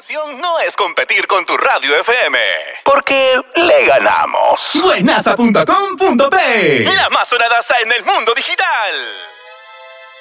intención no es competir con tu radio FM, porque le ganamos. Buenaza.com.p, la más sonadaza en el mundo digital.